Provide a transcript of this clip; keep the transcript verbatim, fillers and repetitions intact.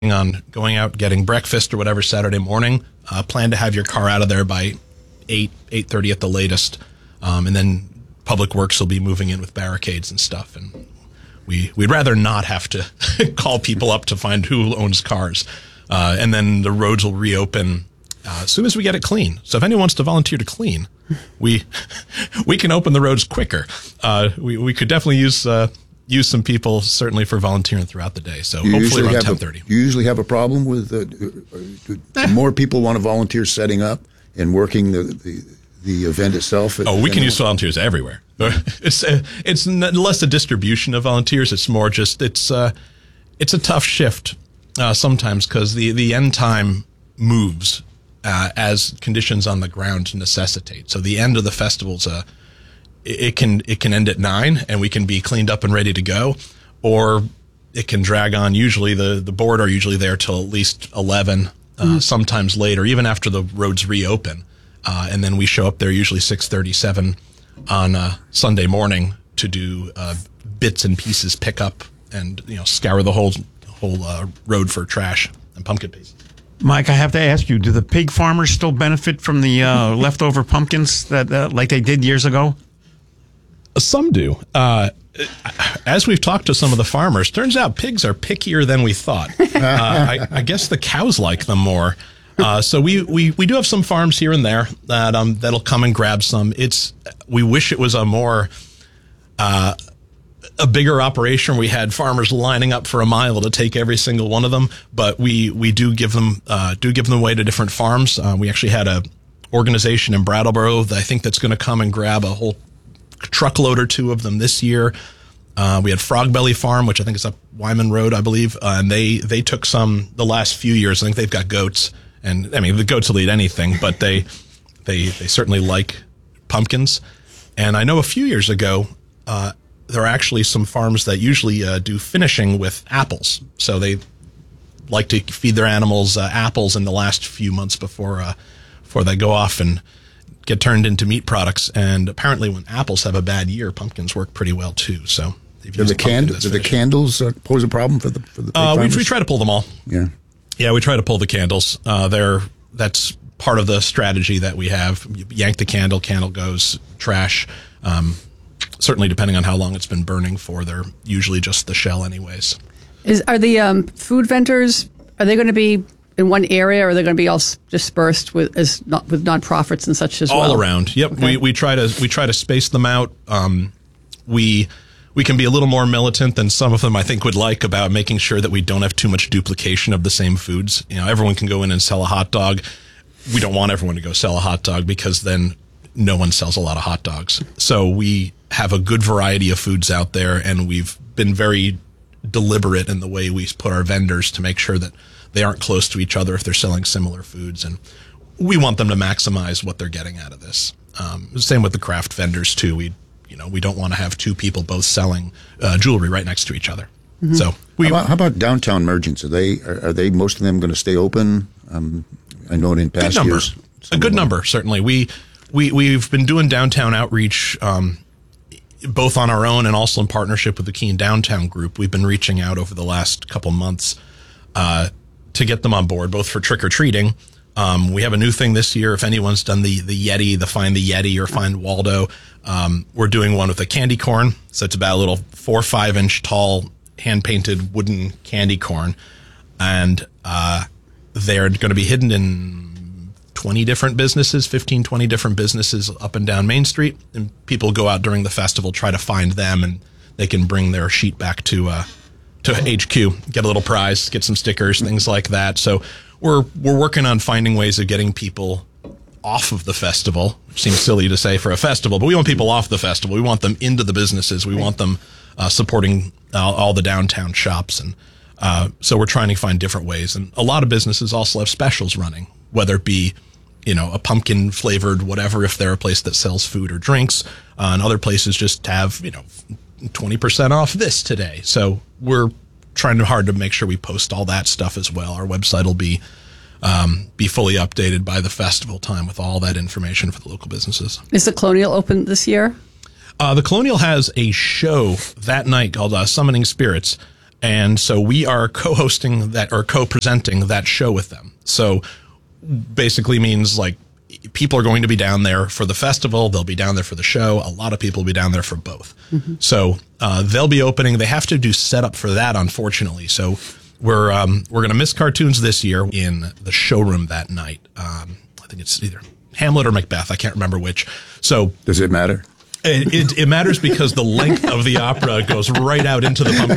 on going out, getting breakfast or whatever Saturday morning, uh, plan to have your car out of there by eight, eight thirty at the latest. Um, and then Public Works will be moving in with barricades and stuff. And we, we'd rather not have to call people up to find who owns cars. Uh, and then the roads will reopen uh, as soon as we get it clean. So if anyone wants to volunteer to clean, we we can open the roads quicker. Uh, we, we could definitely use uh, use some people, certainly, for volunteering throughout the day. So you hopefully around ten thirty. You usually have a problem with uh, do eh. more people want to volunteer setting up and working the, the, the event itself? Oh, we can use volunteers everywhere. It's uh, it's less a distribution of volunteers. It's more just it's uh, it's a tough shift uh, sometimes because the, the end time moves uh, as conditions on the ground necessitate. So the end of the festival's uh, it can it can end at nine and we can be cleaned up and ready to go, or it can drag on. Usually the, the board are usually there till at least eleven, uh, mm. sometimes later, even after the roads reopen. Uh, and then we show up there usually six thirty-seven on uh, Sunday morning to do uh, bits and pieces pickup and, you know, scour the whole whole uh, road for trash and pumpkin pieces. Mike, I have to ask you, do the pig farmers still benefit from the uh, leftover pumpkins that uh, like they did years ago? Some do. Uh, as we've talked to some of the farmers, turns out pigs are pickier than we thought. Uh, I, I guess the cows like them more. Uh, so we, we, we do have some farms here and there that um that'll come and grab some. It's we wish it was a more uh, a bigger operation. We had farmers lining up for a mile to take every single one of them, but we we do give them uh, do give them away to different farms. Uh, we actually had a organization in Brattleboro that I think that's going to come and grab a whole truckload or two of them this year. Uh, we had Frog Belly Farm, which I think is up Wyman Road, I believe, uh, and they they took some the last few years. I think they've got goats. And I mean, the goats will eat anything, but they, they, they certainly like pumpkins. And I know a few years ago, uh, there are actually some farms that usually uh, do finishing with apples. So they like to feed their animals uh, apples in the last few months before, uh, before they go off and get turned into meat products. And apparently, when apples have a bad year, pumpkins work pretty well too. So do the, cand- do the candles uh, pose a problem for the for the? Uh, we, we try to pull them all. Yeah. Yeah, we try to pull the candles. Uh, they're, that's part of the strategy that we have. You yank the candle, candle goes, trash. Um, certainly, depending on how long it's been burning for, they're usually just the shell anyways. Is Are the um, food vendors, are they going to be in one area, or are they going to be all dispersed with as not, with nonprofits and such as all well? All around. Yep. Okay. We we try to we try to space them out. Um, we. We can be a little more militant than some of them I think would like about making sure that we don't have too much duplication of the same foods. You know, everyone can go in and sell a hot dog. We don't want everyone to go sell a hot dog because then no one sells a lot of hot dogs. So we have a good variety of foods out there, and we've been very deliberate in the way we put our vendors to make sure that they aren't close to each other if they're selling similar foods. And we want them to maximize what they're getting out of this. Um, same with the craft vendors too. We You know, we don't want to have two people both selling uh, jewelry right next to each other. Mm-hmm. So, we, how, about, how about downtown merchants? Are they are, are they most of them going to stay open? Um, I know in past good years, a good number certainly. We we we've been doing downtown outreach, um, both on our own and also in partnership with the Keene Downtown Group. We've been reaching out over the last couple months uh, to get them on board, both for trick or treating. Um, we have a new thing this year. If anyone's done the, the Yeti, the Find the Yeti or Find Waldo, um, we're doing one with a candy corn. So it's about a little four or five inch tall hand painted wooden candy corn. And, uh, they're going to be hidden in twenty different businesses, fifteen, twenty different businesses up and down Main Street. And people go out during the festival, try to find them, and they can bring their sheet back to, uh, to H Q, get a little prize, get some stickers, things like that. So, We're we're working on finding ways of getting people off of the festival, which seems silly to say for a festival, but we want people off the festival. We want them into the businesses. We want them uh, supporting all, all the downtown shops. And uh, so we're trying to find different ways. And a lot of businesses also have specials running, whether it be, you know, a pumpkin flavored whatever, if they're a place that sells food or drinks. Uh, and other places just have, you know, twenty percent off this today. So we're trying hard to make sure we post all that stuff as well. Our website will be um, be fully updated by the festival time with all that information for the local businesses. Is the Colonial open this year? Uh, the Colonial has a show that night called uh, Summoning Spirits. And so we are co-hosting that or co-presenting that show with them. So basically means like people are going to be down there for the festival. They'll be down there for the show. A lot of people will be down there for both. Mm-hmm. So uh, they'll be opening. They have to do setup for that, unfortunately. So we're um, we're going to miss cartoons this year in the showroom that night. Um, I think it's either Hamlet or Macbeth. I can't remember which. So does it matter? It, it, it matters because the length of the opera goes right out into the pumpkin